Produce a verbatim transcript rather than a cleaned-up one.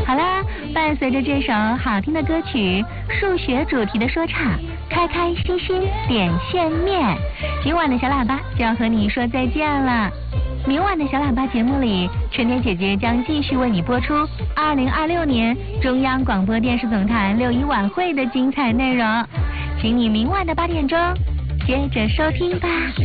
好啦，伴随着这首好听的歌曲，数学主题的说唱，开开心心点线面，今晚的小喇叭就要和你说再见了。明晚的小喇叭节目里，春天姐姐将继续为你播出二零二六年中央广播电视总台六一晚会的精彩内容，请你明晚的八点钟接着收听吧。